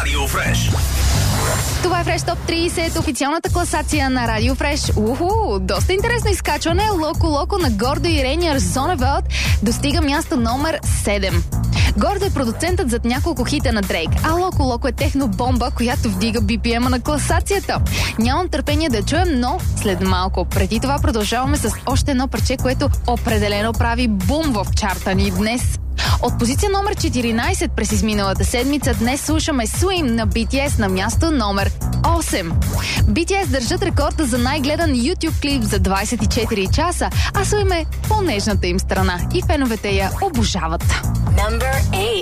Радио Фреш. Това е Фреш Топ 30, официалната класация на Радио Фреш. Доста интересно изкачване. Локо Локо на Гордо и Рейниър Зоневелт достига място номер 7. Гордо е продуцентът зад няколко хита на Дрейк, а Локо Локо е технобомба, която вдига BPM-а на класацията. Нямам търпение да чуем, но след малко. Преди това продължаваме с още едно парче, което определено прави бум в чарта ни днес. От позиция номер 14 през изминалата седмица днес слушаме Swim на BTS на място номер 8. BTS държат рекорда за най-гледан YouTube клип за 24 часа, а Swim е по-нежната им страна и феновете я обожават. Number 8.